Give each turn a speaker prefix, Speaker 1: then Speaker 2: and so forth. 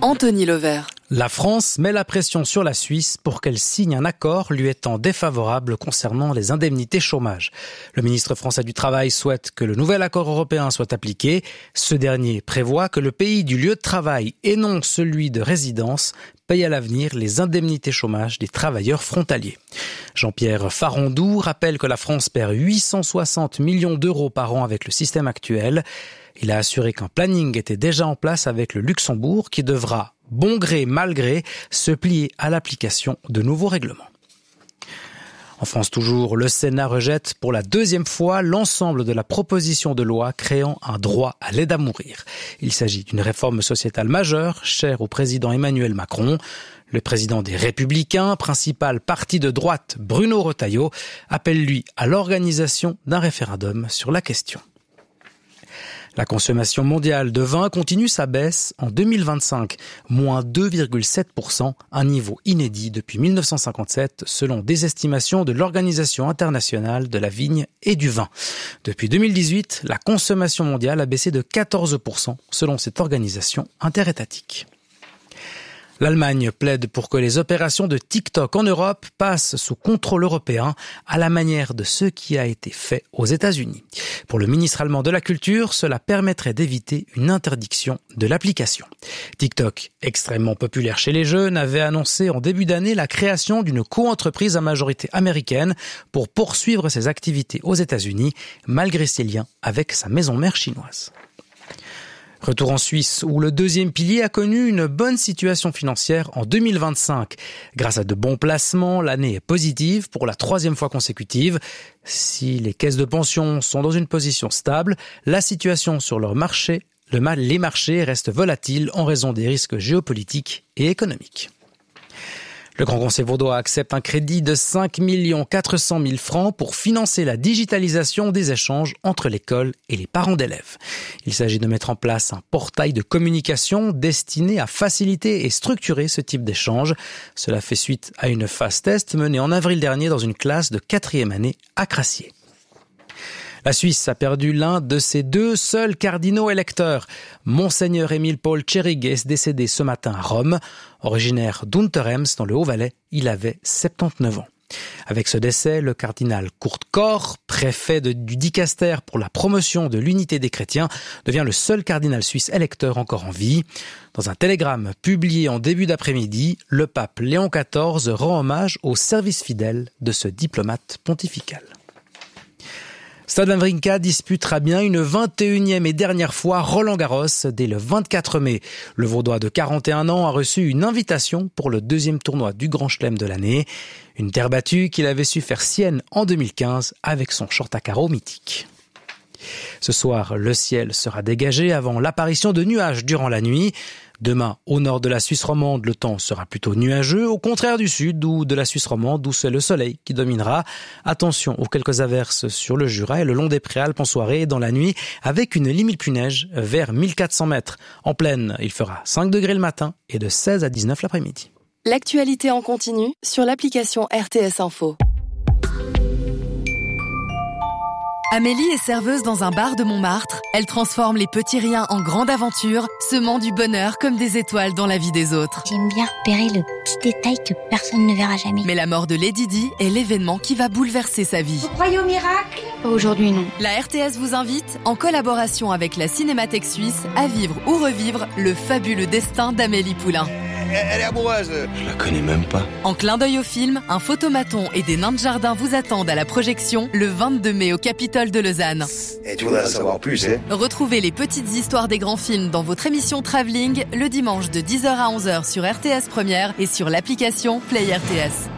Speaker 1: Anthony Levert.
Speaker 2: La France met la pression sur la Suisse pour qu'elle signe un accord lui étant défavorable concernant les indemnités chômage. Le ministre français du Travail souhaite que le nouvel accord européen soit appliqué. Ce dernier prévoit que le pays du lieu de travail et non celui de résidence paye à l'avenir les indemnités chômage des travailleurs frontaliers. Jean-Pierre Farandou rappelle que la France perd 860 millions d'euros par an avec le système actuel. Il a assuré qu'un planning était déjà en place avec le Luxembourg qui devra, bon gré mal gré, se plier à l'application de nouveaux règlements. En France toujours, le Sénat rejette pour la deuxième fois l'ensemble de la proposition de loi créant un droit à l'aide à mourir. Il s'agit d'une réforme sociétale majeure, chère au président Emmanuel Macron. Le président des Républicains, principal parti de droite, Bruno Retailleau, appelle lui à l'organisation d'un référendum sur la question. La consommation mondiale de vin continue sa baisse en 2025, moins 2,7%, un niveau inédit depuis 1957 selon des estimations de l'Organisation internationale de la vigne et du vin. Depuis 2018, la consommation mondiale a baissé de 14% selon cette organisation interétatique. L'Allemagne plaide pour que les opérations de TikTok en Europe passent sous contrôle européen à la manière de ce qui a été fait aux États-Unis. Pour le ministre allemand de la Culture, cela permettrait d'éviter une interdiction de l'application. TikTok, extrêmement populaire chez les jeunes, avait annoncé en début d'année la création d'une co-entreprise à majorité américaine pour poursuivre ses activités aux États-Unis, malgré ses liens avec sa maison mère chinoise. Retour en Suisse, où le deuxième pilier a connu une bonne situation financière en 2025. Grâce à de bons placements, l'année est positive pour la troisième fois consécutive. Si les caisses de pension sont dans une position stable, la situation sur leur marché, les marchés restent volatiles en raison des risques géopolitiques et économiques. Le Grand Conseil vaudois accepte un crédit de 5 400 000 francs pour financer la digitalisation des échanges entre l'école et les parents d'élèves. Il s'agit de mettre en place un portail de communication destiné à faciliter et structurer ce type d'échange. Cela fait suite à une phase test menée en avril dernier dans une classe de 4e année à Crassier. La Suisse a perdu l'un de ses deux seuls cardinaux électeurs. Monseigneur Émile Paul Tschérig est décédé ce matin à Rome. Originaire d'Unterems, dans le Haut-Valais, il avait 79 ans. Avec ce décès, le cardinal Kurt Koch, préfet du dicaster pour la promotion de l'unité des chrétiens, devient le seul cardinal suisse électeur encore en vie. Dans un télégramme publié en début d'après-midi, le pape Léon XIV rend hommage au service fidèle de ce diplomate pontifical. Stade Wawrinka disputera bien une 21e et dernière fois Roland-Garros dès le 24 mai. Le Vaudois de 41 ans a reçu une invitation pour le deuxième tournoi du Grand Chelem de l'année. Une terre battue qu'il avait su faire sienne en 2015 avec son short à carreaux mythique. Ce soir, le ciel sera dégagé avant l'apparition de nuages durant la nuit. Demain, au nord de la Suisse romande, le temps sera plutôt nuageux, au contraire du sud ou de la Suisse romande où c'est le soleil qui dominera. Attention aux quelques averses sur le Jura et le long des Préalpes en soirée et dans la nuit, avec une limite plus neige vers 1400 mètres. En plaine, il fera 5 degrés le matin et de 16 à 19 l'après-midi.
Speaker 1: L'actualité en continu sur l'application RTS Info. Amélie est serveuse dans un bar de Montmartre. Elle transforme les petits riens en grandes aventures, semant du bonheur comme des étoiles dans la vie des autres.
Speaker 3: J'aime bien repérer le petit détail que personne ne verra jamais.
Speaker 1: Mais la mort de Lady Di est l'événement qui va bouleverser sa vie.
Speaker 3: Vous croyez au miracle ? Pas aujourd'hui, non.
Speaker 1: La RTS vous invite, en collaboration avec la Cinémathèque suisse, à vivre ou revivre le fabuleux destin d'Amélie Poulain.
Speaker 4: Elle est amoureuse. Je la connais même pas.
Speaker 1: En clin d'œil au film, un photomaton et des nains de jardin vous attendent à la projection le 22 mai au Capitole de Lausanne.
Speaker 4: Et tu voudrais en savoir plus, hein ?
Speaker 1: Retrouvez les petites histoires des grands films dans votre émission Travelling le dimanche de 10h à 11h sur RTS Première et sur l'application Play RTS.